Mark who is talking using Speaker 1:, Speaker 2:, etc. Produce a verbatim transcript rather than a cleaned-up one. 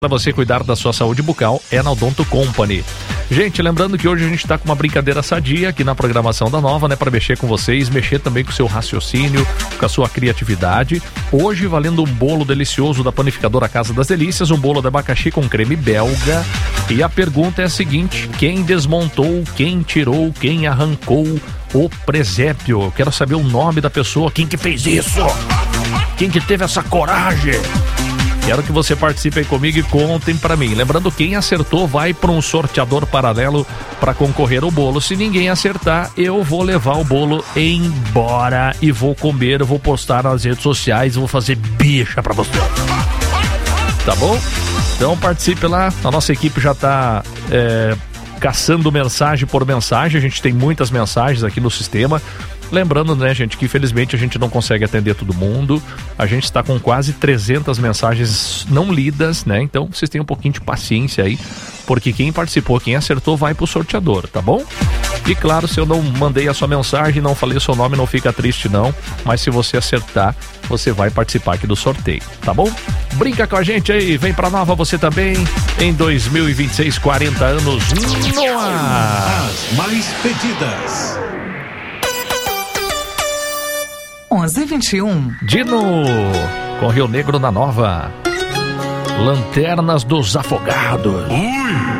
Speaker 1: Para você cuidar da sua saúde bucal é na Odonto Company. Gente, lembrando que hoje a gente está com uma brincadeira sadia aqui na programação da Nova, né? Para mexer com vocês, mexer também com o seu raciocínio, com a sua criatividade. Hoje valendo um bolo delicioso da panificadora Casa das Delícias, um bolo de abacaxi com creme belga. E a pergunta é a seguinte: quem desmontou, quem tirou, quem arrancou o presépio? Eu quero saber o nome da pessoa, quem que fez isso? Quem que teve essa coragem? Quero que você participe aí comigo e contem pra mim. Lembrando, quem acertou vai para um sorteador paralelo para concorrer ao bolo. Se ninguém acertar, eu vou levar o bolo embora e vou comer, eu vou postar nas redes sociais, vou fazer bicha pra você. Tá bom? Então participe lá, a nossa equipe já tá é, caçando mensagem por mensagem, a gente tem muitas mensagens aqui no sistema. Lembrando, né, gente, que infelizmente a gente não consegue atender todo mundo. A gente está com quase trezentas mensagens não lidas, né? Então vocês tenham um pouquinho de paciência aí, porque quem participou, quem acertou, vai pro sorteador, tá bom? E claro, se eu não mandei a sua mensagem, não falei o seu nome, não fica triste não. Mas se você acertar, você vai participar aqui do sorteio, tá bom? Brinca com a gente aí, vem pra Nova você também. Em dois mil e vinte e seis, quarenta anos no ar.
Speaker 2: As mais pedidas.
Speaker 3: onze e vinte e um.
Speaker 1: Dino, com Rio Negro na Nova. Lanternas dos Afogados.
Speaker 2: Ui!